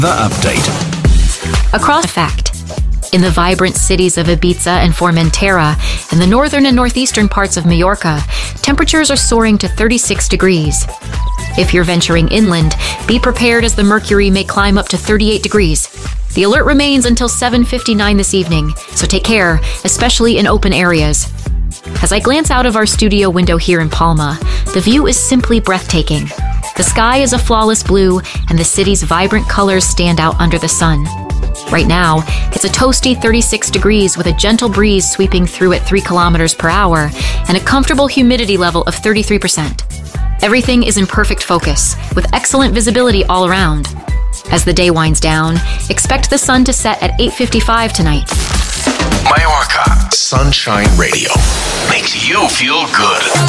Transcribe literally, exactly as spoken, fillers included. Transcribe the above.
The update. Across effect. In the vibrant cities of Ibiza and Formentera, and the northern and northeastern parts of Majorca, temperatures are soaring to thirty-six degrees. If you're venturing inland, be prepared as the mercury may climb up to thirty-eight degrees. The alert remains until seven fifty-nine this evening, so take care, especially in open areas. As I glance out of our studio window here in Palma, the view is simply breathtaking. The sky is a flawless blue, and the city's vibrant colors stand out under the sun. Right now, it's a toasty thirty-six degrees with a gentle breeze sweeping through at three kilometers per hour and a comfortable humidity level of thirty-three percent. Everything is in perfect focus, with excellent visibility all around. As the day winds down, expect the sun to set at eight fifty-five tonight. Majorca Sunshine Radio makes you feel good.